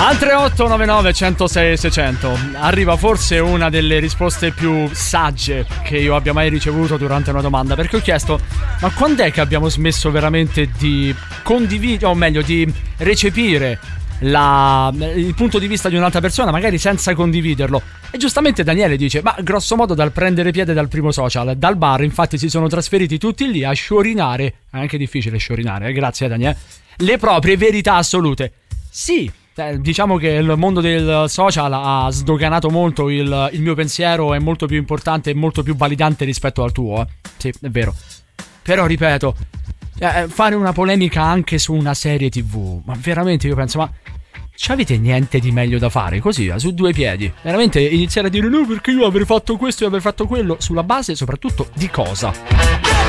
Al 3899 106 600 arriva forse una delle risposte più sagge che io abbia mai ricevuto durante una domanda, perché ho chiesto: ma quando è che abbiamo smesso veramente di condividere, o meglio di recepire il punto di vista di un'altra persona, magari senza condividerlo? E giustamente Daniele dice: ma grosso modo dal prendere piede dal primo social, dal bar, infatti si sono trasferiti tutti lì a sciorinare, è anche difficile sciorinare, grazie Daniele, le proprie verità assolute. Sì, diciamo che il mondo del social ha sdoganato molto il mio pensiero, è molto più importante e molto più validante rispetto al tuo, sì, è vero. Però ripeto, fare una polemica anche su una serie TV, ma veramente io penso, ma c'avete niente di meglio da fare così, su due piedi? Veramente iniziare a dire no perché io avrei fatto questo e avrei fatto quello, sulla base soprattutto di cosa?